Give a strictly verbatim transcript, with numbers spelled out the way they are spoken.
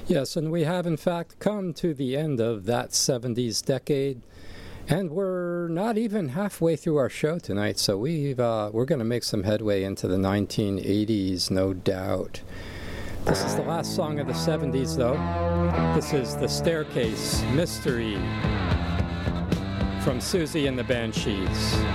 Yes, and we have in fact come to the end of that seventies decade, and we're not even halfway through our show tonight, so we've, uh, we're going to make some headway into the nineteen eighties, no doubt. This is the last song of the seventies, though. This is The Staircase Mystery from Susie and the Banshees.